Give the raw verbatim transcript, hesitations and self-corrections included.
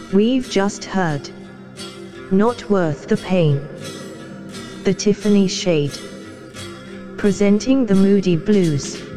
We've just heard Not Worth the Pain, the Tiffany Shade, presenting the Moody Blues.